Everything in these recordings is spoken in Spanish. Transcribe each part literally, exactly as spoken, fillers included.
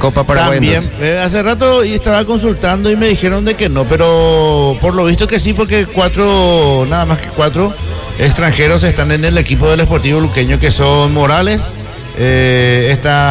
Copa Paraguay. También, eh, hace rato y estaba consultando y me dijeron de que no, pero por lo visto que sí, porque cuatro, nada más que cuatro extranjeros están en el equipo del Sportivo Luqueño, que son Morales, eh,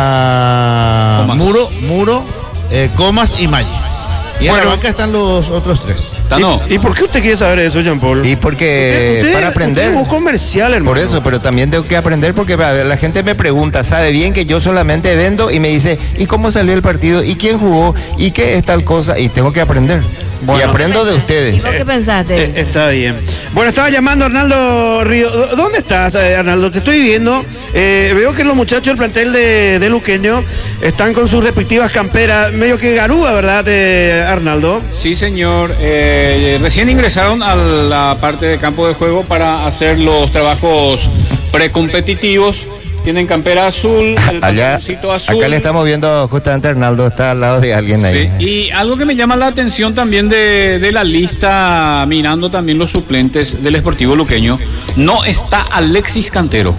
está Comas. Muro, Muro, eh, Comas y Maggi. Y en Bueno. la banca están los otros tres. Tano, ¿Y, ¿Y por qué usted quiere saber eso, Jean Paul? Y porque Usted- para aprender. usted es un comercial, hermano. Por eso, pero también tengo que aprender porque a ver, la gente me pregunta, sabe bien que yo solamente vendo y me dice, ¿y cómo salió el partido? ¿Y quién jugó? ¿Y qué es tal cosa? Y tengo que aprender. Bueno. Y aprendo de ¿Y ustedes. vos qué pensaste? Eh, está bien. Bueno, estaba llamando a Arnaldo Río. ¿Dó- ¿Dónde estás, eh, Arnaldo? Te estoy viendo. Eh, veo que los muchachos del plantel de, de Luqueño están con sus respectivas camperas. Medio que garúa, ¿verdad, eh, Arnaldo? sí señor, eh, recién ingresaron a la parte de campo de juego para hacer los trabajos precompetitivos. Tienen campera azul, el Allá, pantaloncito azul. acá le estamos viendo justamente a Arnaldo, está al lado de alguien ahí. Sí, y algo que me llama la atención también de, de la lista, mirando también los suplentes del Sportivo Luqueño, no está Alexis Cantero.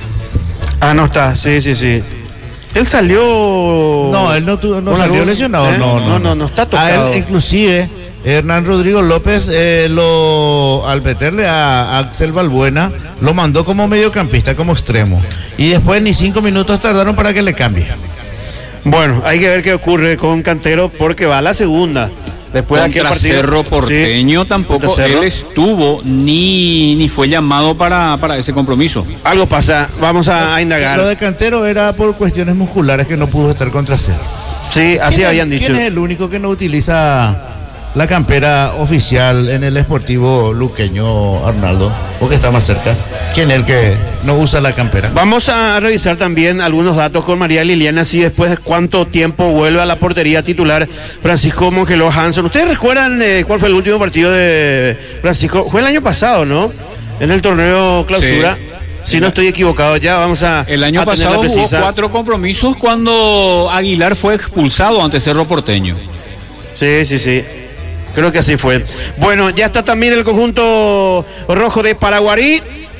Ah, no está. Sí, sí, sí. Él salió. No, él no, tuvo- no con salió algún- lesionado, ¿Eh? no, no, no, no, no está A tocado. él, inclusive, Hernán Rodrigo López, eh, lo, al meterle a Axel Balbuena, lo mandó como mediocampista, como extremo. Y después ni cinco minutos tardaron para que le cambie. Bueno, hay que ver qué ocurre con Cantero porque va a la segunda. Después de aquel Contra partido. Cerro Porteño Sí, tampoco contra Cerro. él estuvo ni, ni fue llamado para, para ese compromiso. Algo pasa, vamos a, a indagar. Lo de Cantero era por cuestiones musculares que no pudo estar contra Cerro. Sí, así ¿Quién es- habían dicho. ¿Quién es el único que no utiliza la campera oficial en el Sportivo Luqueño, Arnaldo? Porque está más cerca. ¿Quién es el que no usa la campera? Vamos a revisar también algunos datos con María Liliana, si después de cuánto tiempo vuelve a la portería titular Francisco Mongeló Hanson. ¿Ustedes recuerdan eh, cuál fue el último partido de Francisco? Fue el año pasado, ¿no? En el torneo clausura. Sí. Si no estoy equivocado, ya vamos a. El año a tenerla pasado jugó precisa. cuatro compromisos cuando Aguilar fue expulsado ante Cerro Porteño. Sí, sí, sí. Creo que así fue. Bueno, ya está también el conjunto rojo de Paraguarí.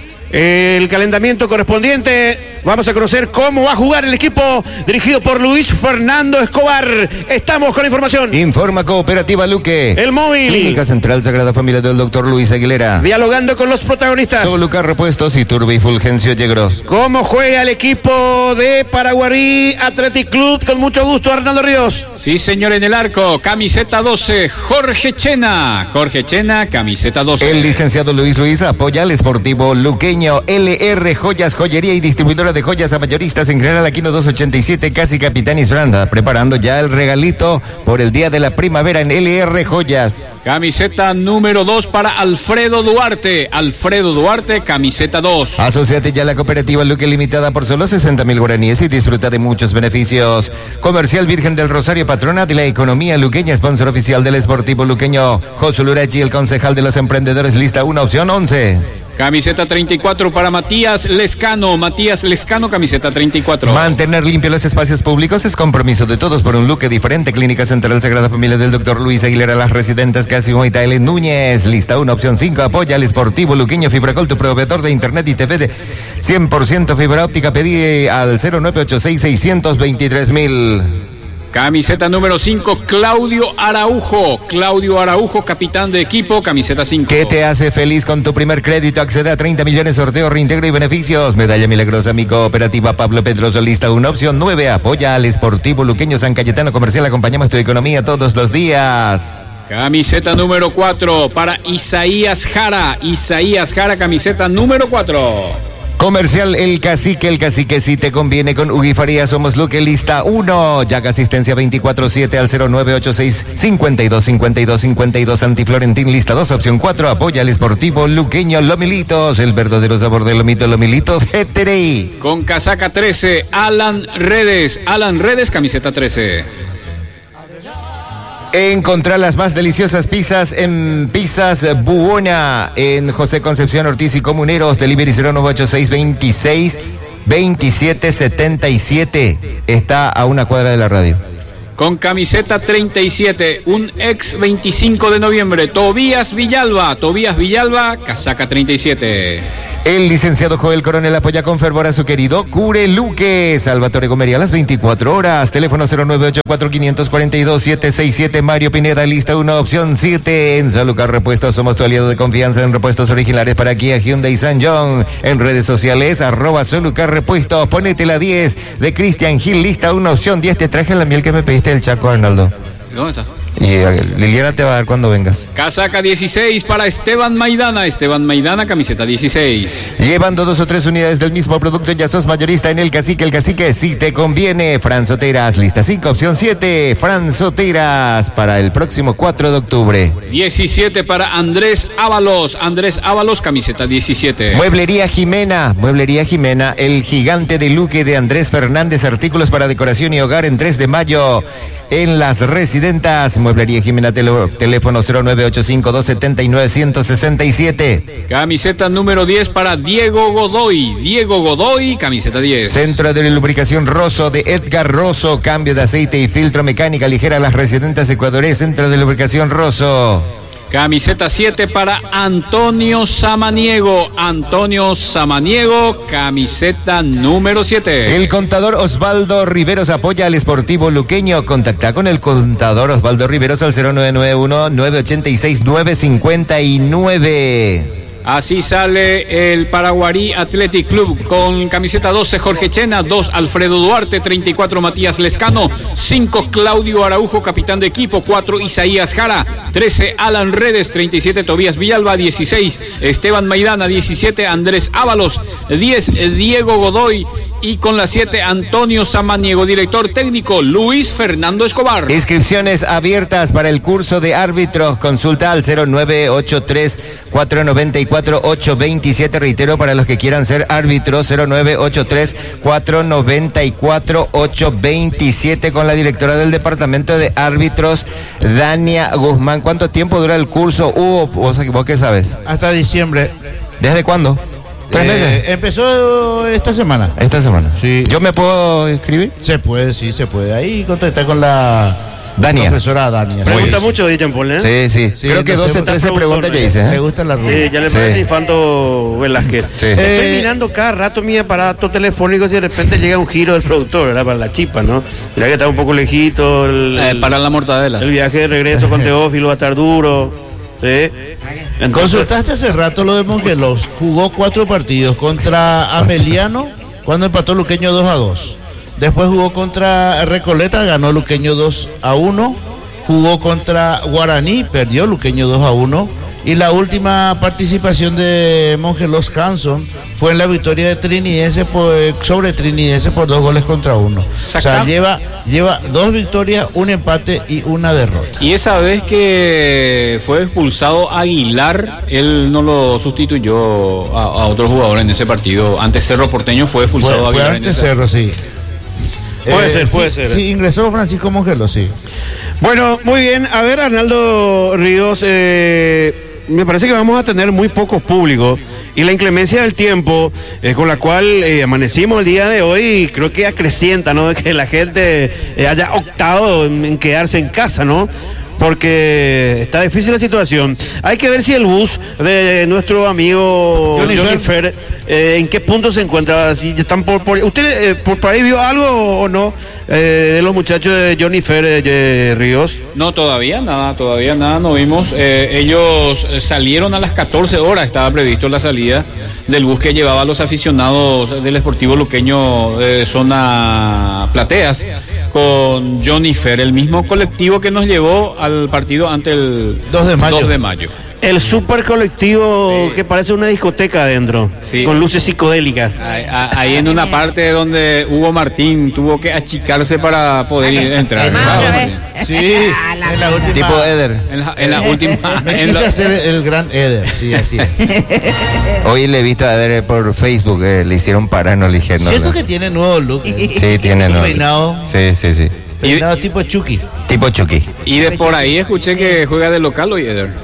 El calentamiento correspondiente. Vamos a conocer cómo va a jugar el equipo dirigido por Luis Fernando Escobar. Estamos con la información. Informa Cooperativa Luque. El móvil. Clínica Central Sagrada Familia del doctor Luis Aguilera. Dialogando con los protagonistas. Solucar Repuestos y Turbo y Fulgencio Yegros. ¿Cómo juega el equipo de Paraguarí Athletic Club? Con mucho gusto, Arnaldo Ríos. Sí, señor, en el arco, camiseta doce, Jorge Chena. Jorge Chena, camiseta doce. El licenciado Luis Ruiz apoya al Sportivo Luqueño. L R Joyas, joyería y distribuidora de joyas a mayoristas en General Aquino doscientos ochenta y siete, casi Capitanis Branda. Preparando ya el regalito por el día de la primavera en L R Joyas. Camiseta número dos para Alfredo Duarte. Alfredo Duarte, camiseta dos. Asociate ya a la Cooperativa Luque Limitada por solo sesenta mil guaraníes y disfruta de muchos beneficios. Comercial Virgen del Rosario, patrona de la economía luqueña, sponsor oficial del Sportivo Luqueño. Josu Lurachi, el concejal de los emprendedores, lista uno, opción once. Camiseta treinta y cuatro para Matías Lescano. Matías Lescano, camiseta treinta y cuatro. Mantener limpios los espacios públicos es compromiso de todos por un Luque diferente. Clínica Central Sagrada Familia del doctor Luis Aguilera, Las Residentes, Casimo y Taile Núñez. Lista uno, opción cinco. Apoya al Sportivo Luqueño. Fibracol, tu proveedor de internet y T V de cien por ciento fibra óptica. Pedí al cero nueve ocho seis, seis dos tres mil. Camiseta número cinco, Claudio Araujo. Claudio Araujo, capitán de equipo, camiseta cinco. ¿Qué te hace feliz con tu primer crédito? Accede a treinta millones, sorteo, reintegro y beneficios. Medalla milagrosa, mi cooperativa Pablo Pedroso, lista una, opción nueve. Apoya al Sportivo Luqueño San Cayetano Comercial. Acompañamos tu economía todos los días. Camiseta número cuatro para Isaías Jara. Isaías Jara, camiseta número cuatro. Comercial El Cacique, El Cacique si te conviene con Ugi Farías, somos Luque, lista uno. Yaga asistencia veinticuatro siete al cero nueve ocho seis, cinco dos, cinco dos, cinco dos. Antiflorentín, lista dos, opción cuatro. Apoya al Sportivo Luqueño Lomilitos, el verdadero sabor de lomito, Lomilitos G. Con casaca trece, Alan Redes. Alan Redes, camiseta trece. Encontrar las más deliciosas pizzas en Pizzas Buona en José Concepción Ortiz y Comuneros. Delivery cero nueve ocho seis, veintiséis, veintisiete setenta y siete. Está a una cuadra de la radio. Con camiseta treinta y siete, un ex veinticinco de noviembre, Tobías Villalba. Tobías Villalba, casaca treinta y siete. El licenciado Joel Coronel apoya con fervor a su querido Cure Luque. Salvatore Gomería a las veinticuatro horas. Teléfono cero nueve ocho cuatro cinco cuatro dos siete seis siete. Mario Pineda, lista uno, opción siete. En Solucar Repuestos somos tu aliado de confianza en repuestos originales para Kia, Hyundai y San John. En redes sociales, arroba Solucar Repuestos. Ponete la diez de Cristian Gil, lista uno, opción diez. Te traje la miel que me pediste del Chaco, Arnaldo. ¿Dónde está? Y eh, Liliana te va a dar cuando vengas. Casaca dieciséis para Esteban Maidana. Esteban Maidana, camiseta dieciséis. Llevando dos o tres unidades del mismo producto, ya sos mayorista en El Cacique. El Cacique sí te conviene. Fran Soteras, lista cinco, opción siete. Fran Soteras para el próximo cuatro de octubre. diecisiete para Andrés Ábalos. Andrés Ábalos, camiseta diecisiete. Mueblería Jimena. Mueblería Jimena, el gigante de Luque de Andrés Fernández. Artículos para decoración y hogar en tres de mayo. En Las Residentas, Mueblería Jimena, tele, teléfono cero nueve ocho cinco dos siete nueve uno cero seis siete. Camiseta número diez para Diego Godoy. Diego Godoy, camiseta diez. Centro de Lubricación Rosso de Edgar Rosso. Cambio de aceite y filtro, mecánica ligera. Las Residentas Ecuadores. Centro de Lubricación Rosso. Camiseta siete para Antonio Samaniego. Antonio Samaniego, camiseta número siete. El contador Osvaldo Riveros apoya al Sportivo Luqueño. Contacta con el contador Osvaldo Riveros al cero nueve nueve uno nueve ocho seis nueve cinco nueve. Así sale el Paraguarí Athletic Club con camiseta doce Jorge Chena, dos Alfredo Duarte, treinta y cuatro Matías Lescano, cinco Claudio Araujo, capitán de equipo, cuatro Isaías Jara, trece Alan Redes, treinta y siete Tobías Villalba, dieciséis Esteban Maidana, diecisiete Andrés Ábalos, diez Diego Godoy y con la siete Antonio Samaniego. Director técnico Luis Fernando Escobar. Inscripciones abiertas para el curso de árbitros. Consulta al cero nueve ocho tres cuatro nueve cuatro ocho dos siete. Reitero, para los que quieran ser árbitros, cero nueve ocho tres cuatro nueve cuatro ocho dos siete, con la directora del departamento de árbitros, Dania Guzmán. ¿Cuánto tiempo dura el curso, Hugo? ¿Vos, vos qué sabes? Hasta diciembre. ¿Desde cuándo? ¿Tres Eh, meses? Empezó esta semana. Esta semana. Sí. ¿Yo me puedo inscribir? Se puede, sí, se puede. Ahí contactar con la Dania. profesora Dania. Pregunta Sí. mucho de Jean Paul, ¿eh? Sí, sí, Sí, creo que entonces, doce, trece preguntas ya hice. Le ¿eh? gusta la Sí, rueda. ya le Sí. parece Infanto Velázquez. Sí. Estoy Eh, mirando cada rato mi aparato telefónico y de repente llega un giro del productor, ¿verdad? Para la chipa, ¿no? Mira que está un poco lejito. El, Eh, para la mortadela. el viaje de regreso con Teófilo va a estar duro. ¿Sí? Entonces, Consultaste hace rato lo de Mongelos. Jugó cuatro partidos contra Ameliano cuando empató Luqueño dos a dos. Después jugó contra Recoleta, ganó Luqueño dos a uno. Jugó contra Guaraní, perdió Luqueño dos a uno. Y la última participación de Mongelos Hanson fue en la victoria de Trinidense por, sobre Trinidense por dos goles contra uno. O sea, Exacta. lleva, lleva dos victorias, un empate y una derrota. Y esa vez que fue expulsado Aguilar, él no lo sustituyó a, a otro jugador en ese partido. Antes Cerro Porteño fue Fue, expulsado fue Aguilar. en antes esa- Cerro, sí. Puede ser, puede sí, ser. Sí, ingresó Francisco Mongelos, sí. bueno, muy bien. A ver, Arnaldo Ríos, eh, me parece que vamos a tener muy pocos públicos. Y la inclemencia del tiempo eh, con la cual eh, amanecimos el día de hoy, creo que acrecienta, ¿no? De que la gente eh, haya optado en, en quedarse en casa, ¿no? Porque está difícil la situación. Hay que ver si el bus de nuestro amigo Johnny Johnny Fer. Fer, eh, en qué punto se encuentra. Si están por, por ¿usted eh, por, por ahí vio algo o no eh, de los muchachos de Johnny Fer eh, de Ríos? No, todavía nada, todavía nada, no vimos. Eh, ellos eh, salieron a las catorce horas, estaba previsto la salida del bus que llevaba a los aficionados del Sportivo Luqueño de zona Plateas con Johnny Fer, el mismo colectivo que nos llevó al partido ante el dos de mayo. dos de mayo. El super colectivo Sí. que parece una discoteca adentro, Sí. con luces psicodélicas. Ahí, ahí en una parte donde Hugo Martín tuvo que achicarse para poder entrar. ¿verdad? Sí, en la última. Tipo Eder. En la, en la última. Me en quise la- hacer el gran Eder, sí, así es. Hoy le he visto a Eder por Facebook, eh, le hicieron parar, no le dijeron. Siento no. que tiene nuevo look. eh. Sí, tiene, Un ¿no? peinado, Sí, sí, sí. peinado tipo Chucky. Tipo Chucky. y de por ahí escuché que juega de local hoy, Eder.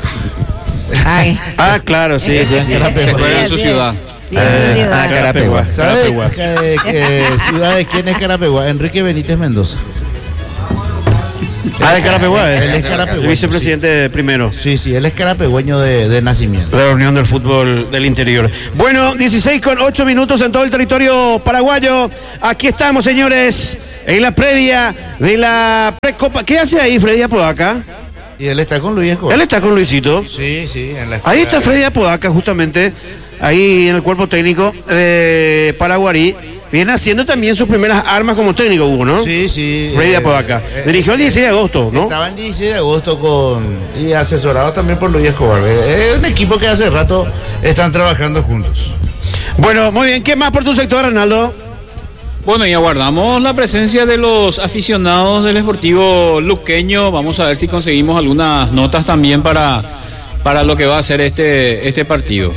Ay. Ah, claro, sí, sí, sí. Se juega en su ciudad. Ah, Carapegua. ¿Sabes qué ciudad de quién es Carapegua? Enrique Benítez Mendoza. Ah, de Carapegüe. Él es carapegüeño, vicepresidente sí. primero. Sí, sí, él es carapegüeño de, de nacimiento. De la Unión del Fútbol del Interior. Bueno, dieciséis con ocho minutos en todo el territorio paraguayo. Aquí estamos, señores, en la previa de la Precopa. ¿Qué hace ahí Freddy Apodaca? Y él está con Luis Escobar. Él está con Luisito. Sí, sí. En la Ahí está Freddy Apodaca, justamente, ahí en el cuerpo técnico de Paraguarí. Viene haciendo también sus primeras armas como técnico, Hugo, ¿no? Sí, sí. Freddy eh, Apodaca. eh, Dirigió el dieciséis de agosto, ¿no? Estaba en dieciséis de agosto con y asesorado también por Luis Escobar. Es un equipo que hace rato están trabajando juntos. Bueno, muy bien. ¿Qué más por tu sector, Arnaldo? Bueno, y aguardamos la presencia de los aficionados del Sportivo Luqueño. Vamos a ver si conseguimos algunas notas también para, para lo que va a ser este, este partido.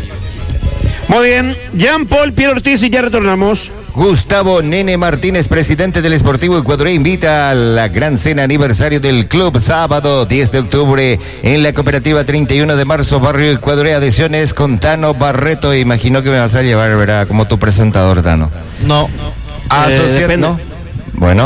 Muy bien. Jean-Paul Pierre Ortiz y ya retornamos. Gustavo Nene Martínez, presidente del Sportivo Ecuador, invita a la gran cena aniversario del club sábado diez de octubre en la cooperativa treinta y uno de marzo, barrio Ecuador. Adhesiones con Tano Barreto. Imagino que me vas a llevar, ¿verdad? Como tu presentador, Tano. No. Asociate, ¿no? Bueno.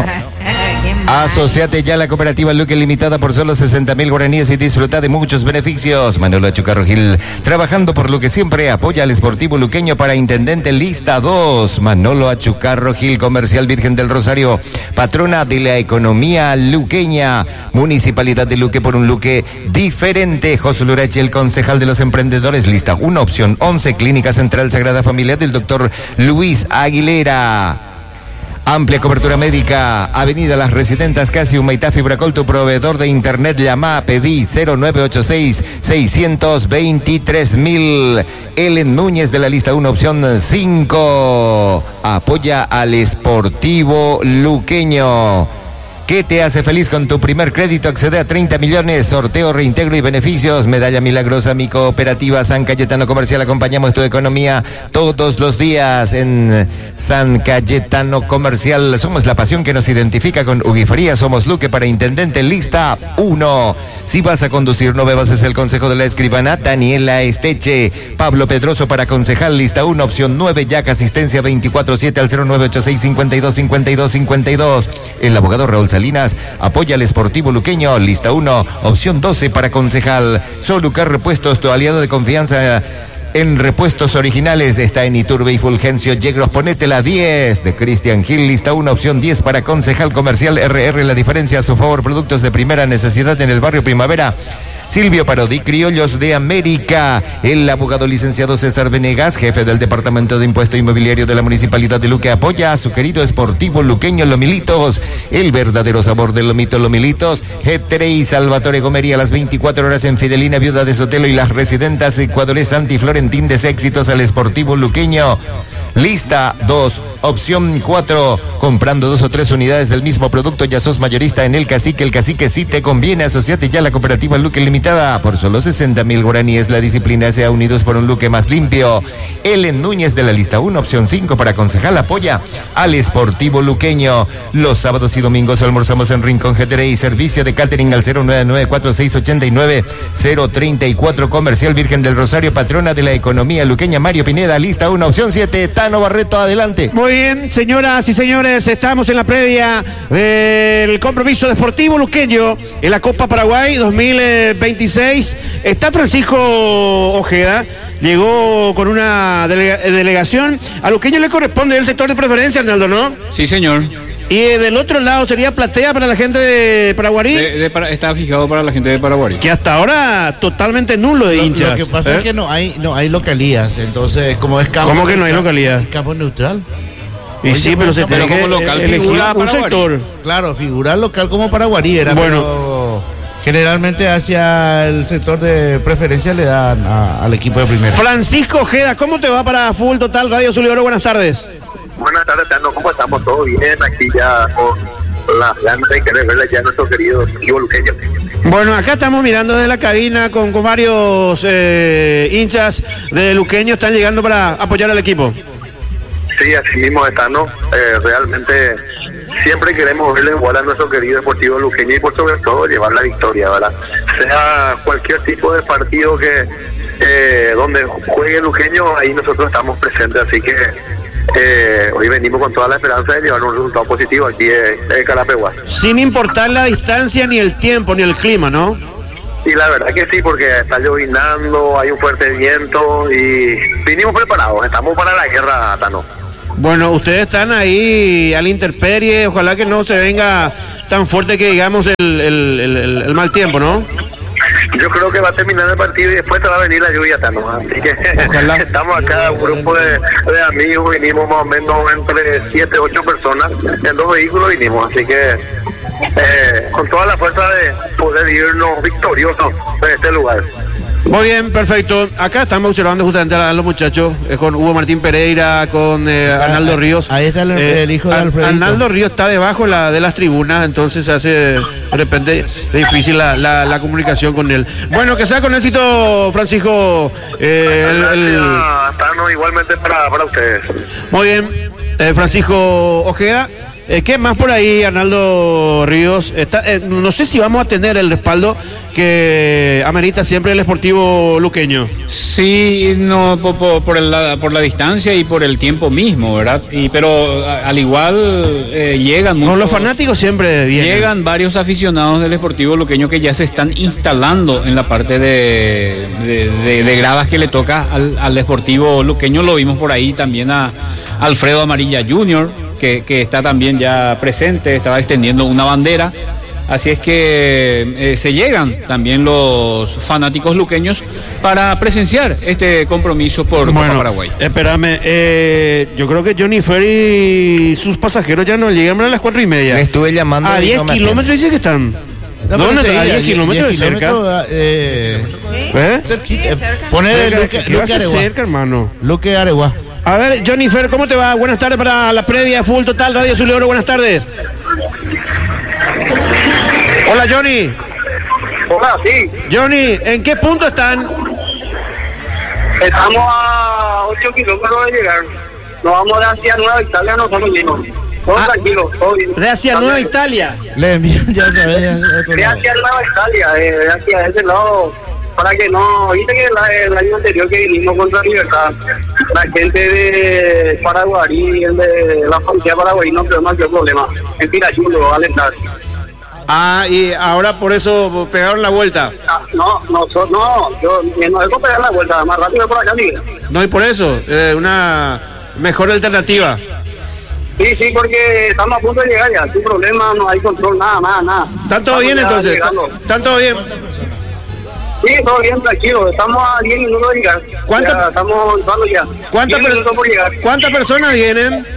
Asociate ya a la cooperativa Luque Limitada por solo sesenta mil guaraníes y disfruta de muchos beneficios. Manolo Achucarro Gil, trabajando por lo que siempre apoya al Sportivo Luqueño. Para intendente, lista dos. Manolo Achucarro Gil, comercial Virgen del Rosario, patrona de la economía luqueña. Municipalidad de Luque por un Luque diferente. José Lurachi, el concejal de los emprendedores, lista una, opción once. Clínica Central Sagrada Familia del doctor Luis Aguilera. Amplia cobertura médica, Avenida Las Residentas, casi Humaitá Fibracol, tu proveedor de internet. Llama, pedí cero nueve ocho seis, seis dos tres mil. Ellen Núñez de la lista uno, opción cinco. Apoya al Sportivo Luqueño. ¿Qué te hace feliz con tu primer crédito? Accede a treinta millones, sorteo, reintegro y beneficios. Medalla milagrosa, mi cooperativa San Cayetano Comercial. Acompañamos tu economía todos los días en San Cayetano Comercial. Somos la pasión que nos identifica con Uguifería. Somos Luque para intendente, lista uno. Si vas a conducir, no bebas, es el consejo de la escribana Daniela Esteche. Pablo Pedroso para concejal, lista uno, opción nueve. Yac, asistencia veinticuatro siete al cero nueve ocho seis, cincuenta y dos, cincuenta y dos, cincuenta y dos. El abogado Raúl Salinas apoya al Sportivo Luqueño, lista uno, opción doce para concejal. Solucar Repuestos, tu aliado de confianza en repuestos originales, está en Iturbe y Fulgencio Yegros. Ponete la diez de Cristian Gil, lista uno, opción diez para concejal comercial. R R, la diferencia a su favor, productos de primera necesidad en el barrio Primavera. Silvio Parodi, Criollos de América. El abogado licenciado César Venegas, jefe del Departamento de Impuesto Inmobiliario de la Municipalidad de Luque, apoya a su querido Sportivo Luqueño. Lomilitos, el verdadero sabor del lomito Lomilitos. Getrey Salvatore Gomería, las veinticuatro horas en Fidelina, Viuda de Sotelo y las residentas Ecuadores Santi Florentín. Des éxitos al Sportivo Luqueño. Lista dos, opción cuatro. Comprando dos o tres unidades del mismo producto, ya sos mayorista en El Cacique. El Cacique sí te conviene. Asociate ya a la cooperativa Luque Limitada por solo sesenta mil guaraníes. La disciplina sea unidos por un Luque más limpio. Ellen Núñez de la lista uno, opción cinco para concejal, apoya al Sportivo Luqueño. Los sábados y domingos almorzamos en Rincón Getere y servicio de catering al cero nueve nueve cuatro seis ocho nueve cero tres cuatro. Comercial Virgen del Rosario, patrona de la economía luqueña. Mario Pineda, lista uno, opción siete. Tano Barreto, adelante. Muy bien, señoras y señores, estamos en la previa del compromiso deportivo luqueño en la Copa Paraguay dos mil veintiséis. Está Francisco Ojeda, llegó con una delega- delegación. A luqueño le corresponde el sector de preferencia, Arnaldo, ¿no? Sí, señor. Y eh, del otro lado sería platea para la gente de Paraguarí, De- de para- está fijado para la gente de Paraguay. que hasta ahora totalmente nulo de Lo, hinchas. lo que pasa ¿eh? es que no hay, no hay localías, entonces como es campo. ¿Cómo que no hay localidad? Campo neutral. Y Oye, sí, pero se pero tiene que como local elegir figura un Paraguay. sector. Claro, figura local como Paraguarí era, Bueno. pero generalmente hacia el sector de preferencia le dan a- al equipo de primera. Francisco Ojeda, ¿cómo te va para Full Total Radio Azul y Oro? Buenas tardes. Buenas tardes, Tano. ¿Cómo estamos? ¿Todo bien? Aquí ya con las ganas de querer verle ya a nuestro querido equipo luqueño. Bueno, acá estamos mirando desde la cabina con, con varios eh, hinchas de Luqueño, están llegando para apoyar al equipo. Sí, así mismo está, ¿no? Eh, realmente siempre queremos verle igual a nuestro querido Deportivo Luqueño y por sobre todo llevar la victoria, ¿verdad? Sea cualquier tipo de partido que eh, donde juegue Luqueño, ahí nosotros estamos presentes, así que eh, hoy venimos con toda la esperanza de llevar un resultado positivo aquí en Carapeguá. Sin importar la distancia, ni el tiempo, ni el clima, ¿no? Y la verdad que sí, porque está llovinando, hay un fuerte viento y vinimos preparados, estamos para la guerra, Tano. Bueno, ustedes están ahí a la intemperie, ojalá que no se venga tan fuerte que digamos el, el, el, el mal tiempo, ¿no? Yo creo que va a terminar el partido y después te va a venir la lluvia, Tano. Así que ojalá. Estamos acá, un grupo de, de amigos, vinimos más o menos entre siete, ocho personas, en dos vehículos vinimos, así que eh, con toda la fuerza de poder irnos victoriosos de este lugar. Muy bien, perfecto. Acá estamos observando justamente a los muchachos, eh, con Hugo Martín Pereira, con eh, Arnaldo ah, Ríos. Ahí está el, eh, el hijo de Alfredo. Arnaldo Ríos está debajo la, de las tribunas, entonces se hace de repente difícil la, la, la comunicación con él. Bueno, que sea con éxito, Francisco. Eh, el, el... Tano, igualmente para, para ustedes. Muy bien, eh, Francisco Ojeda. Eh, ¿Qué más por ahí, Arnaldo Ríos? Está, eh, no sé si vamos a tener el respaldo que amerita siempre el Sportivo Luqueño. Sí, no por, por, por, la, por la distancia y por el tiempo mismo, ¿verdad? Y, pero a, al igual eh, llegan muchos, no, los fanáticos siempre vienen. Llegan varios aficionados del Sportivo Luqueño que ya se están instalando en la parte de, de, de, de gradas que le toca al, al Sportivo Luqueño. Lo vimos por ahí también a Alfredo Amarilla junior Que, que está también ya presente, estaba extendiendo una bandera. Así es que eh, se llegan también los fanáticos luqueños para presenciar este compromiso por bueno, Copa Paraguay. Espérame, eh, yo creo que Johnny Ferry y sus pasajeros ya no llegan a las cuatro y media. Le estuve llamando. A diez kilómetros dice que están. No, ¿Dónde? sí, ¿A diez kilómetros de cerca? Eh, ¿Eh? cerquita. Poner Luque, ¿Qué vas a Areguá. cerca, hermano? Luque Areguá. A ver, Johnny Fer, ¿cómo te va? Buenas tardes para la previa Full Total Radio Azul y Oro. Buenas tardes. Hola, Johnny. Hola, sí. Johnny, ¿en qué punto están? Estamos a ocho kilómetros de llegar. Nos vamos de hacia Nueva Italia, nosotros mismos. Todo Ah, tranquilo, todo bien. De hacia Nueva Italia. Le envían ya otra vez a otro De lado. hacia Nueva Italia, eh, de hacia ese lado, para que no, viste que la, el año anterior que vinimos contra Libertad, la gente de Paraguay, el de la frontera de Paraguay no tenemos mayor problema. En Pirayulo, al entrar. Ah, y ahora por eso pegaron la vuelta. Ah, no, no, so, no, yo no dejo pegar la vuelta, más rápido por acá, Miguel. No, y por eso, eh, una mejor alternativa. Sí, sí, porque estamos a punto de llegar ya, sin problema, no hay control, nada, nada, nada. ¿Están todo Estamos bien ya entonces? llegando. ¿Están todo bien? Sí, todo bien, tranquilo, estamos a diez minutos de llegar. ¿Cuánta- Ya, estamos entrando ya. ¿Cuántas diez minutos por llegar. per- ¿Cuántas personas vienen?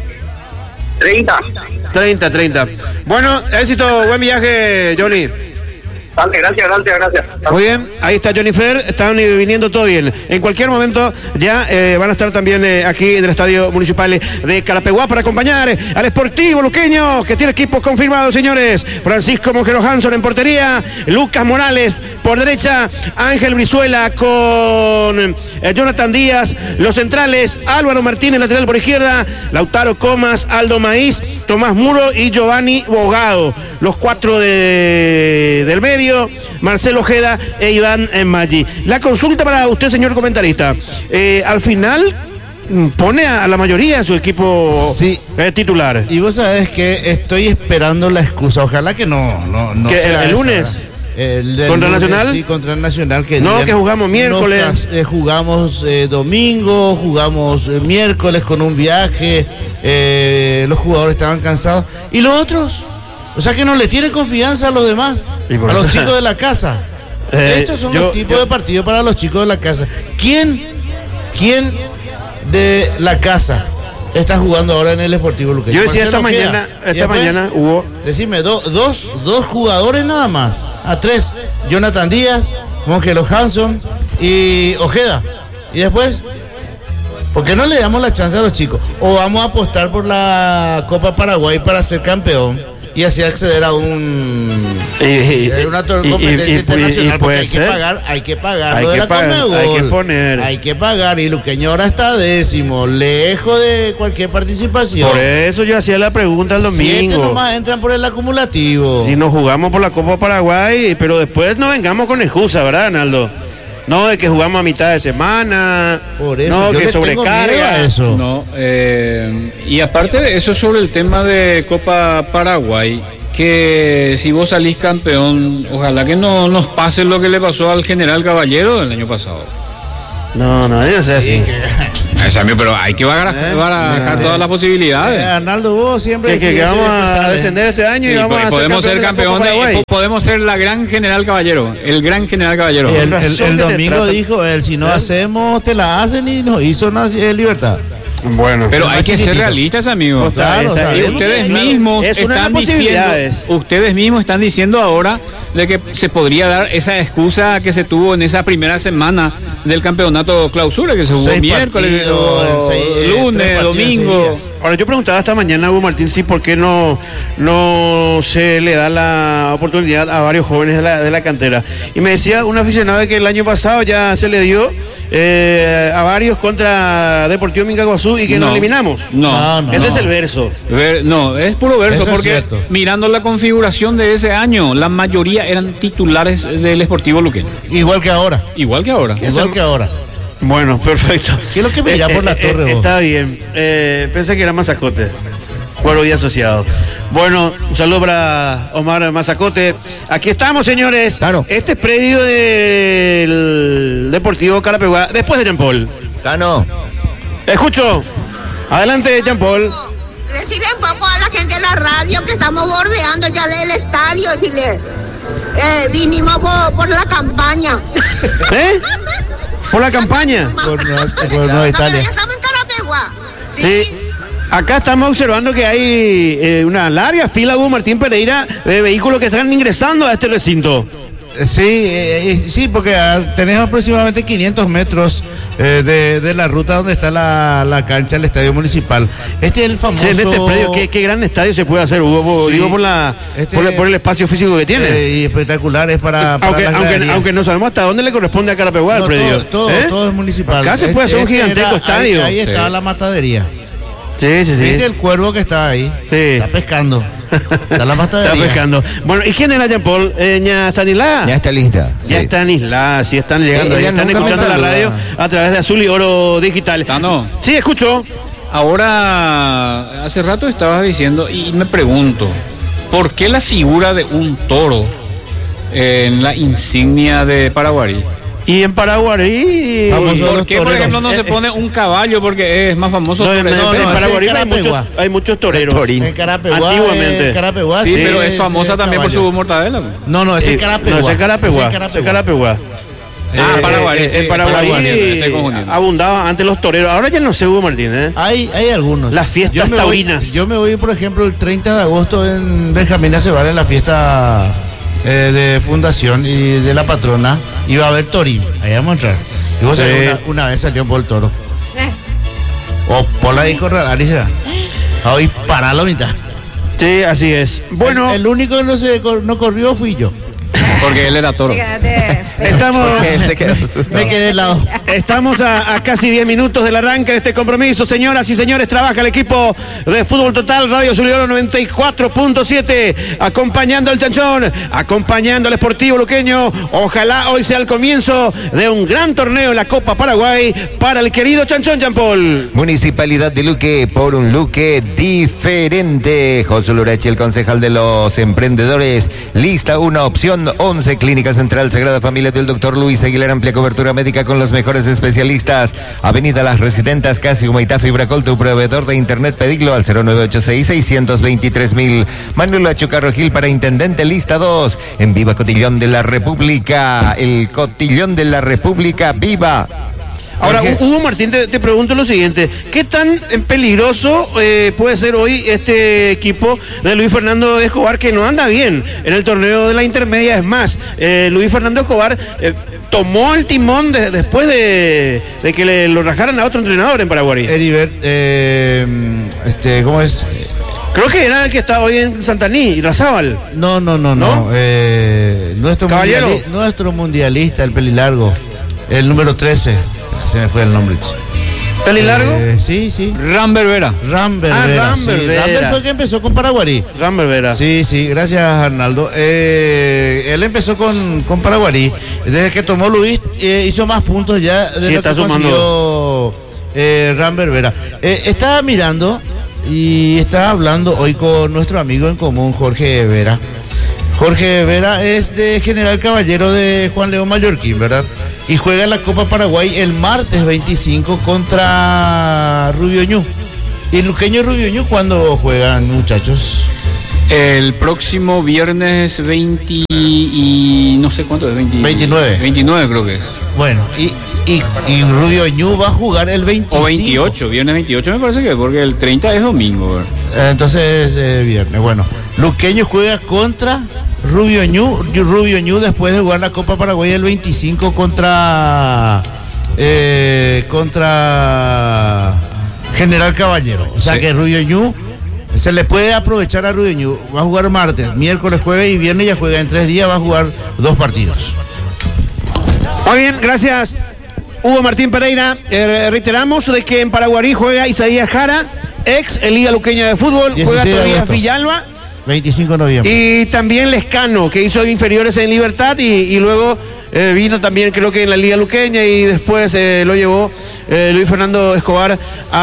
treinta. treinta, treinta. Bueno, éxito, buen viaje, Johnny. Dale, gracias, gracias, gracias. Muy bien, ahí está Johnny Fer, están eh, viniendo todo bien. En cualquier momento ya eh, van a estar también eh, aquí en el Estadio Municipal de Carapeguá para acompañar eh, al Sportivo Luqueño, que tiene equipos confirmados, señores. Francisco Monjero Hanson en portería, Lucas Morales por derecha, Ángel Brizuela con eh, Jonathan Díaz, los centrales, Álvaro Martínez, lateral por izquierda, Lautaro Comas, Aldo Maíz, Tomás Muro y Giovanni Bogado. Los cuatro de, del medio, Marcelo Ojeda e Iván Maggi. La consulta para usted, señor comentarista. Eh, al final mm, pone a, a la mayoría en su equipo Sí. eh, titular. Y vos sabés que estoy esperando la excusa. Ojalá que no, no, no ¿Que sea el esa. lunes? El del ¿Contra lunes, Nacional? Sí, contra el Nacional. Que No, digan, que jugamos miércoles. nos cas- eh, jugamos eh, domingo, jugamos eh, miércoles con un viaje. eh, los jugadores estaban cansados. ¿Y los otros? O sea que no le tienen confianza a los demás, Y por a los eso- chicos de la casa. Eh, Estos son yo- los tipos yo- de partidos para los chicos de la casa. ¿Quién, quién de la casa está jugando ahora en el Sportivo Luqueño? Yo decía esta Marcelo Ojeda. mañana, Y esta después, mañana hubo. Decime, do- dos, dos jugadores nada más. A tres. Jonathan Díaz, Monjelo Hanson y Ojeda. Y después, ¿por qué no le damos la chance a los chicos? O vamos a apostar por la Copa Paraguay para ser campeón y así acceder a un Y, a una tor- y- y- competencia y- y- internacional, y porque puede hay que ser. pagar, hay que pagar Hay lo de que la pagar, Conmebol. hay que poner. Hay que pagar y Luqueño ahora está décimo, lejos de cualquier participación. Por eso yo hacía la pregunta el Siete domingo. nomás entran por el acumulativo. Si nos jugamos por la Copa Paraguay, pero después no vengamos con excusa, ¿verdad, Arnaldo? No, de que jugamos a mitad de semana. Por eso, no, yo que le tengo miedo sobrecarga. a eso. No, eh, y aparte de eso, sobre el tema de Copa Paraguay, que si vos salís campeón, ojalá que no nos pase lo que le pasó al General Caballero el año pasado. No, no, no sé así. Eso, amigo, pero hay que barajar, Eh, barajar eh, todas las posibilidades. Eh, Arnaldo, vos siempre Que, que, decís que eso vamos y después a sale. descender este año y, Sí, vamos a podemos ser de la Copa campeones, Paraguay. po- podemos ser la gran General Caballero, el gran General Caballero. El, el- razón el que te domingo tratan. dijo él, si no hacemos, te la hacen y nos hizo naci- eh, libertad. Bueno, Pero hay que ser chiquitito. realistas, amigos. Claro, está o sea, bien. Y ustedes Claro, mismos es una de están las diciendo, posibilidades. ustedes mismos están diciendo ahora de que se podría dar esa excusa que se tuvo en esa primera semana del campeonato clausura, que se jugó Seis miércoles, partidos, o seis, eh, lunes, tres partidos, domingo. seis días. Ahora yo preguntaba esta mañana a Hugo Martín sí por qué no, no se le da la oportunidad a varios jóvenes de la, de la cantera. Y me decía un aficionado que el año pasado ya se le dio eh, a varios contra Deportivo Mingaguazú y que No. nos eliminamos. No, No, no. Ese es el verso. Ver- no, es puro verso, Eso es porque cierto. mirando la configuración de ese año, la mayoría eran titulares del Sportivo Luqueño, Igual que ahora. igual que ahora. Igual que ahora. Bueno, perfecto. ¿Qué es lo que me llama por la torre, vos? Está bien. Eh, pensé que era Mazacote. Cuero y asociado. Bueno, un saludo para Omar Mazacote. Aquí estamos, señores. Claro. Este es predio del Deportivo Carapeguá, después de Jean Paul. Tano. Escucho. Adelante, Jean Paul. Decirle un poco a la gente de la radio que estamos bordeando ya el estadio, decirle, eh, vinimos por, por la campaña. ¿Eh? Por la campaña. Por, Nueva- por Nueva No, pero Italia. ya estamos en Carapeguá. Sí. Acá estamos observando que hay eh, una larga fila, Hugo Martín Pereira, de vehículos que están ingresando a este recinto. Sí, eh, eh, sí, porque ah, tenés aproximadamente quinientos metros eh, de, de la ruta donde está la, la cancha del estadio municipal. Este es el famoso... Sí, en este predio, ¿qué, qué gran estadio se puede hacer, Hugo? Por- Sí. Digo, por, la, Este- por, el- por el espacio físico que tiene. eh, y espectacular, es para, para aunque, las aunque, graderías. aunque no sabemos hasta dónde le corresponde a Carapeguá No, el predio. todo, todo, ¿Eh? todo es municipal. Acá se puede hacer un gigantesco era- estadio. Ahí, ahí Sí. está la matadería. Sí, sí, sí. ¿Viste el cuervo que está ahí? Sí. Está pescando. Está la matadería. Está pescando. Bueno, ¿y quién era Jean Paul? Eh, ¿Ña Stanislá? Ya está lista. Ya Sí. están Isla, sí están llegando, Eh, ahí ella están nunca me escuchando la saluda. radio a través de Azul y Oro Digital. Tano. Sí, escucho. Ahora, hace rato estabas diciendo, y me pregunto, ¿por qué la figura de un toro en la insignia de Paraguay? Y en Paraguay. Famoso. ¿Por los qué, por toreros. ejemplo, no Eh, se eh. pone un caballo porque es más famoso? No, en, sobre en- ese no, en tema? ese Paraguay es hay muchos, Carapeguá. hay muchos toreros. Torín. En Carapeguá. Antiguamente. eh, Carapeguá, Sí, sí, pero es es- famosa es también por caballo. su mortadela. pues. No, no, ese Eh, es Carapeguá. No, ese es Carapeguá. Ese es ese es Carapeguá. Ah, Eh, Paraguay, eh, sí, en Paraguay Paraguay, me estoy confundiendo. abundaba antes los toreros. Ahora ya no sé, Hugo Martín, ¿eh? Hay, hay algunos. Las fiestas Yo me voy- taurinas. Yo me voy, por ejemplo, el treinta de agosto en Benjamín Aceval en la fiesta eh, de fundación y de la patrona. Iba a haber torín. Ahí vamos a entrar. Y vos Sí. sabés, una, una vez salió por el toro. O por la ahí correr, Alicia. Hoy para la mitad. Sí, así es. Bueno, El, el único que no, se, cor- no corrió fui yo. Porque él era toro. estamos. Porque se quedó asustado. Me quedé de lado. Estamos a, a casi diez minutos del arranque de este compromiso. Señoras y señores, trabaja el equipo de Fútbol Total, Radio Zulioro noventa y cuatro punto siete, acompañando al Chanchón, acompañando al Sportivo Luqueño. Ojalá hoy sea el comienzo de un gran torneo en la Copa Paraguay para el querido Chanchón, Jean Paul. Municipalidad de Luque por un Luque diferente. José Lurachi, el concejal de los emprendedores, lista una opción once, Clínica Central Sagrada Familia del doctor Luis Aguilar, amplia cobertura médica con los mejores especialistas. Avenida Las Residentas, casi Humaitá Fibracol, tu proveedor de internet, pedilo al cero nueve ocho seis, seis dos tres mil. Manuel Achucarro Gil para intendente, lista dos. En Viva Cotillón de la República, el Cotillón de la República, viva. Ahora, Jorge. Hugo Martín, te, te pregunto lo siguiente. ¿Qué tan eh, peligroso eh, puede ser hoy este equipo de Luis Fernando Escobar, que no anda bien en el torneo de la intermedia? Es más, eh, Luis Fernando Escobar eh, tomó el timón de- después de, de que le lo rajaran a otro entrenador en Paraguay. Heribert, eh, este, ¿cómo es? Creo que era el que está hoy en Santaní, y Razábal. No, no, no, ¿No? no. Eh, nuestro, Caballero. mundiali- nuestro mundialista, el pelilargo, el número trece. Se me fue el nombre. che. ¿Peli largo? Eh, sí, sí. Ramber Vera. Ramber Ah, Vera. Ramber sí. Vera. Ramber fue el que empezó con Paraguarí. Ramber Vera. Sí, sí, gracias Arnaldo. Eh, él empezó con, con Paraguarí. Desde que tomó Luis, eh, hizo más puntos ya de Sí, lo está que sumando. consiguió eh, Ramber Vera. Eh, estaba mirando y estaba hablando hoy con nuestro amigo en común, Jorge Vera. Jorge Vera es de General Caballero de Juan León Mallorquín, ¿verdad? Y juega la Copa Paraguay el martes veinticinco contra Rubio Ñu. ¿Y Luqueño y Rubio Ñu cuándo juegan, muchachos? El próximo viernes veinte y no sé cuánto es, veinte, veintinueve. veintinueve creo que es. Bueno, y, y, y Rubio Ñu va a jugar el veinticinco. O veintiocho, viernes veintiocho me parece que es, porque el treinta es domingo. ¿verdad? Eh, Entonces, eh, viernes. Bueno, Luqueño juega contra Rubio Ñu. Rubio Ñu después de jugar la Copa Paraguay el veinticinco contra... Eh, contra General Caballero. O sea Sí. que Rubio Ñu... Se le puede aprovechar a Rubio Ñu. Va a jugar martes, miércoles, jueves y viernes. Ya juega en tres días, va a jugar dos partidos. Muy bien, gracias Hugo Martín Pereira. Eh, reiteramos de que en Paraguarí juega Isaías Jara, ex Liga Luqueña de Fútbol, juega dieciséis de todavía agosto. Villalba. veinticinco de noviembre. Y también Lescano, que hizo inferiores en Libertad y, y luego eh, vino también creo que en la Liga Luqueña y después eh, lo llevó eh, Luis Fernando Escobar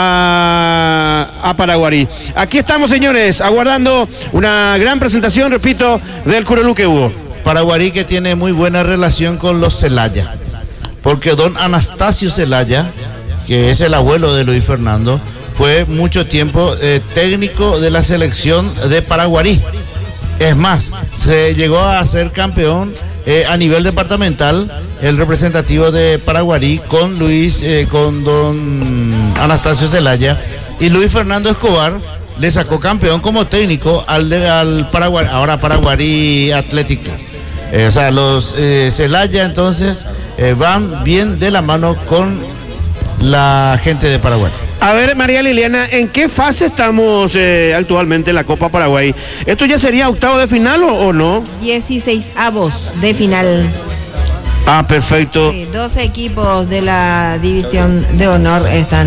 a, a Paraguarí. Aquí estamos, señores, aguardando una gran presentación, repito, del Cureluque Hugo. Paraguarí que tiene muy buena relación con los Celaya, porque don Anastasio Celaya, que es el abuelo de Luis Fernando, fue mucho tiempo eh, técnico de la selección de Paraguarí. Es más, se llegó a ser campeón eh, a nivel departamental, el representativo de Paraguarí con Luis, eh, con don Anastasio Celaya, y Luis Fernando Escobar le sacó campeón como técnico al, de, al Paraguarí, ahora Paraguarí Atlético. Eh, o sea, los eh, Celaya entonces eh, van bien de la mano con la gente de Paraguay. A ver, María Liliana, ¿en qué fase estamos eh, actualmente en la Copa Paraguay? ¿Esto ya sería octavo de final o, o no? dieciseisavos de final. Ah, perfecto. Sí, doce equipos de la división de honor están.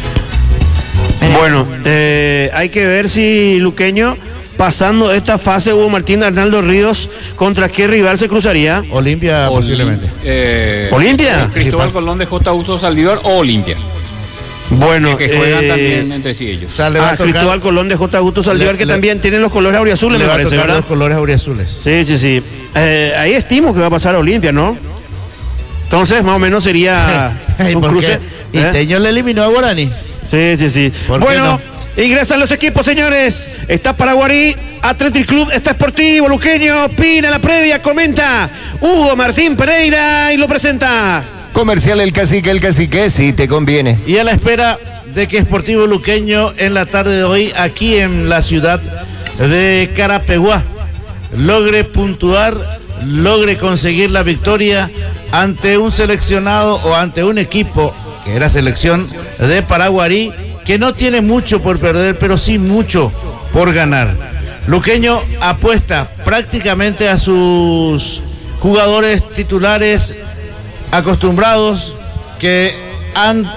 Bueno, eh, hay que ver si Luqueño, pasando esta fase, Hugo Martín Arnaldo Ríos, ¿contra qué rival se cruzaría? Olimpia Oli- posiblemente. eh, ¿Olimpia? Cristóbal Sí, Colón de J. Augusto Saldívar o Olimpia. Bueno, Que juegan eh, también entre sí ellos. O sea, le va ah, a tocar, Cristóbal Colón de J. Augusto Saldívar, Le- que le- también tienen los colores auriazules, le me va a parece, tocar ¿verdad? los colores auriazules. Sí, sí, sí. Eh, ahí estimo que va a pasar a Olimpia, ¿no? Entonces, más o menos sería ¿Y un por cruce. qué? ¿eh? Iteño le eliminó a Guarani. Sí, sí, sí. ¿Por qué Bueno, ingresan los equipos, señores. Está Paraguarí, Athletic Club, está Sportivo, Luqueño, opina la previa, comenta Hugo Martín Pereira y lo presenta. Comercial El Cacique, El Cacique, si te conviene. Y a la espera de que Sportivo Luqueño en la tarde de hoy, aquí en la ciudad de Carapeguá, logre puntuar, logre conseguir la victoria ante un seleccionado o ante un equipo que era selección de Paraguarí, que no tiene mucho por perder, pero sí mucho por ganar. Luqueño apuesta prácticamente a sus jugadores titulares acostumbrados que han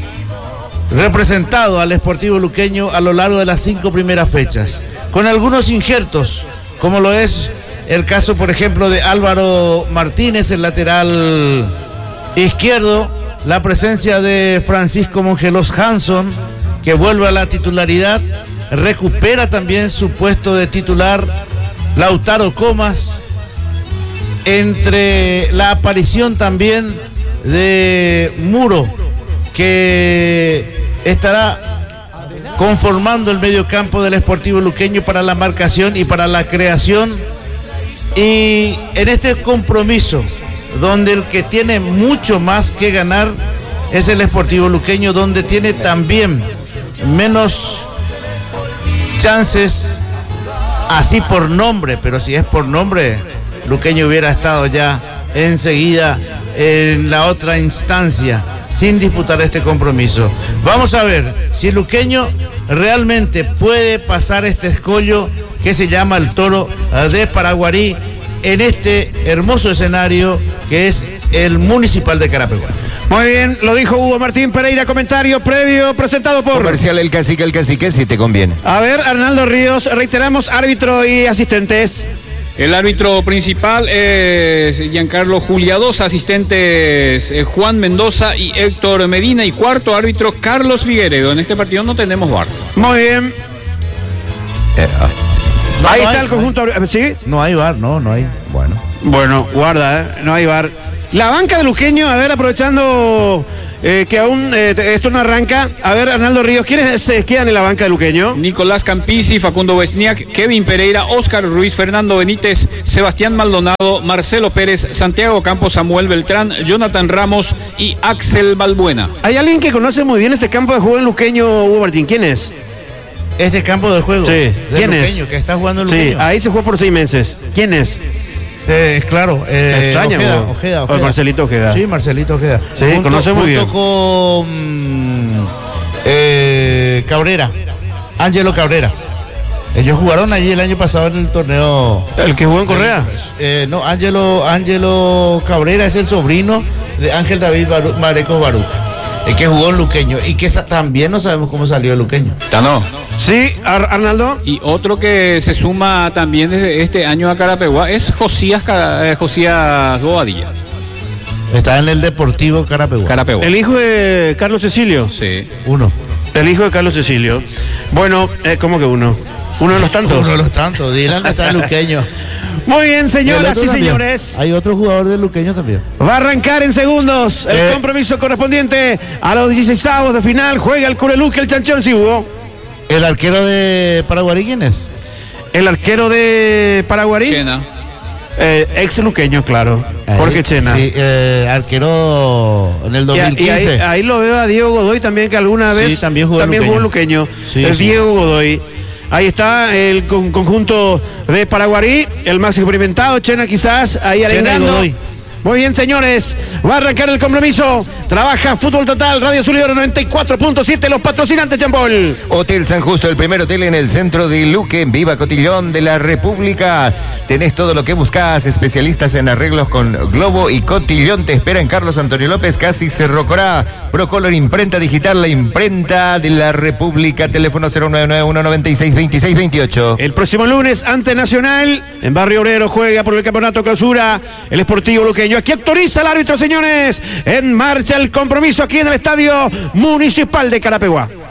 representado al Sportivo Luqueño a lo largo de las cinco primeras fechas, con algunos injertos, como lo es el caso, por ejemplo, de Álvaro Martínez, el lateral izquierdo, la presencia de Francisco Mongelos Hanson, que vuelve a la titularidad, recupera también su puesto de titular Lautaro Comas, entre la aparición también de Muro, que estará conformando el mediocampo del Sportivo Luqueño para la marcación y para la creación. Y en este compromiso, donde el que tiene mucho más que ganar es el Sportivo Luqueño, donde tiene también menos chances, así por nombre, pero si es por nombre, Luqueño hubiera estado ya enseguida en la otra instancia, sin disputar este compromiso. Vamos a ver si Luqueño realmente puede pasar este escollo que se llama el Toro de Paraguarí en este hermoso escenario que es el Municipal de Carapeguá. Muy bien, lo dijo Hugo Martín Pereira, comentario previo presentado por... Comercial El Cacique, El Cacique, si te conviene. A ver, Arnaldo Ríos, reiteramos, árbitro y asistentes. El árbitro principal es Giancarlo Juliados, asistentes eh, Juan Mendoza y Héctor Medina, y cuarto árbitro Carlos Figueredo. En este partido no tenemos V A R. Muy bien. Eh, ah. No, Ahí no está hay, el conjunto, ¿sí? No hay V A R, no, no hay. Bueno. Bueno, guarda, ¿eh? No hay V A R. La banca de Luqueño, a ver, aprovechando eh, que aún eh, esto no arranca. A ver, Arnaldo Ríos, ¿quiénes se quedan en la banca de Luqueño? Nicolás Campisi, Facundo Wesniak, Kevin Pereira, Óscar Ruiz, Fernando Benítez, Sebastián Maldonado, Marcelo Pérez, Santiago Campos, Samuel Beltrán, Jonathan Ramos y Axel Balbuena. Hay alguien que conoce muy bien este campo de juego en Luqueño, Hugo Martín. ¿Quién es? Este campo de juego. Sí. de ¿Quién Luqueño, es? Que está jugando el Sí, Luqueño. ahí se jugó por seis meses. ¿Quién es? Eh, claro, eh, Extraña, Ojeda, Hugo. Ojeda, O Ojeda. Marcelito Ojeda. Sí, Marcelito Ojeda. Sí, conoce muy bien. Junto con eh, Cabrera, Ángelo Cabrera. Ellos jugaron allí el año pasado en el torneo. ¿El que jugó en Correa? Eh, no, Ángelo, Ángelo Cabrera es el sobrino de Ángel David Baru, Mareco Baruch, el que jugó en Luqueño y que sa- también no sabemos cómo salió el Luqueño. No. Sí, Ar- Arnaldo. Y otro que se suma también desde este año a Carapeguá es Josías, Ca- eh, Josías Bobadilla. Está en el Deportivo Carapeguá. Carapeguá. El hijo de Carlos Cecilio. Sí. Uno. El hijo de Carlos Cecilio. Bueno, eh, ¿cómo que uno? Uno de los tantos. Uno de los tantos. Dylan está en Luqueño. Muy bien, Y el señoras otro y también. señores. Hay otro jugador de Luqueño también. Va a arrancar en segundos el Eh. compromiso correspondiente a los dieciseisavos de final. Juega el Cureluque, el Chanchón, sí, Hugo. ¿El arquero de Paraguarí quién es? El arquero de Paraguarí. Chena. Eh, ex luqueño, claro. Jorge Ahí, Chena. Sí, eh, arquero en el Y, dos a- mil y ahí, quince. ahí lo veo a Diego Godoy también, que alguna Sí, vez también jugó en jugó en luqueño. Sí, el sí. Diego Godoy. Ahí está el con- conjunto de Paraguarí, el más experimentado, Chena quizás, ahí Chena y arengando. Godoy. Muy bien, señores, va a arrancar el compromiso. Trabaja Fútbol Total, Radio Zulidoro noventa y cuatro punto siete, los patrocinantes, Jean-Paul. Hotel San Justo, el primer hotel en el centro de Luque, en Viva Cotillón de la República. Tenés todo lo que buscás, especialistas en arreglos con Globo y Cotillón. Te esperan Carlos Antonio López, Casi Cerro Corá. Procolor Imprenta Digital, la imprenta de la República. Teléfono cero nueve nueve uno nueve seis dos seis dos ocho. El próximo lunes, ante Nacional, en Barrio Obrero, juega por el campeonato clausura el Sportivo Luqueño. Aquí autoriza el árbitro, señores. En marcha el compromiso aquí en el Estadio Municipal de Carapeguá.